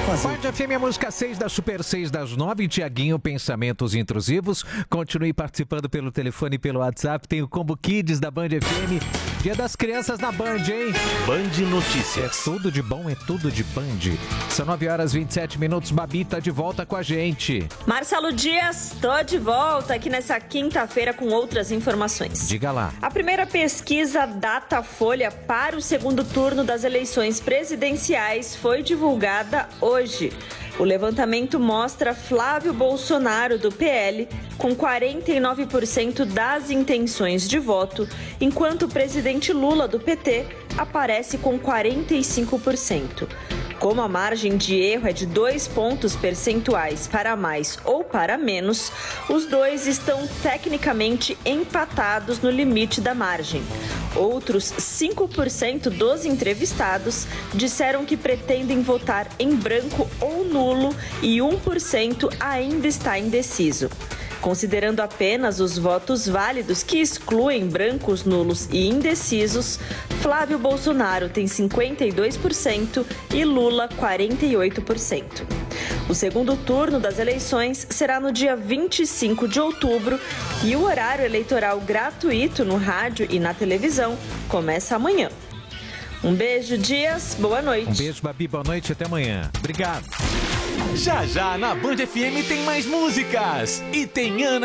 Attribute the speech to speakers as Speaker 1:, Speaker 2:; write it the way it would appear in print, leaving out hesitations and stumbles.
Speaker 1: fazer.
Speaker 2: Band FM, a música 6 da Super 6 das 9. Tiaguinho, pensamentos intrusivos. Continue participando pelo telefone e pelo WhatsApp. Tem o Combo Kids da Band FM. Dia das Crianças na Band, hein?
Speaker 3: Band Notícias.
Speaker 2: É tudo de bom, é tudo de Band. São 9h27. Babi tá de volta com a gente.
Speaker 4: Marcelo Dias, tô de volta aqui nessa quinta-feira com outras informações.
Speaker 2: Diga lá.
Speaker 4: A primeira pesquisa Datafolha para o segundo turno das eleições presidenciais foi divulgada hoje. O levantamento mostra Flávio Bolsonaro, do PL, com 49% das intenções de voto, enquanto o presidente Lula, do PT, aparece com 45%. Como a margem de erro é de 2 pontos percentuais para mais ou para menos, os dois estão tecnicamente empatados no limite da margem. Outros 5% dos entrevistados disseram que pretendem votar em branco ou nulo e 1% ainda está indeciso. Considerando apenas os votos válidos, que excluem brancos, nulos e indecisos, Flávio Bolsonaro tem 52% e Lula 48%. O segundo turno das eleições será no dia 25 de outubro e o horário eleitoral gratuito no rádio e na televisão começa amanhã. Um beijo, Dias. Boa noite.
Speaker 2: Um beijo, Babi. Boa noite. Até amanhã. Obrigado.
Speaker 3: Já já na Band FM tem mais músicas. E tem Ana